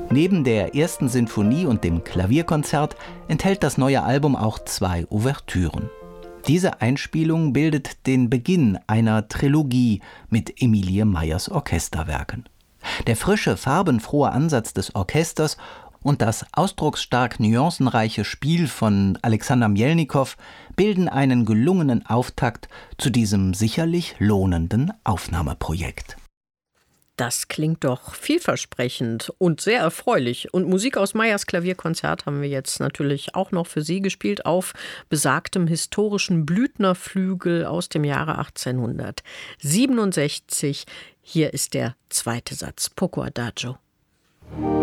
Neben der ersten Sinfonie und dem Klavierkonzert enthält das neue Album auch 2 Ouvertüren. Diese Einspielung bildet den Beginn einer Trilogie mit Emilie Meyers Orchesterwerken. Der frische, farbenfrohe Ansatz des Orchesters und das ausdrucksstark nuancenreiche Spiel von Alexander Mjelnikow bilden einen gelungenen Auftakt zu diesem sicherlich lohnenden Aufnahmeprojekt. Das klingt doch vielversprechend und sehr erfreulich. Und Musik aus Meyers Klavierkonzert haben wir jetzt natürlich auch noch für Sie gespielt auf besagtem historischen Blüthnerflügel aus dem Jahre 1867. Hier ist der zweite Satz, Poco Adagio.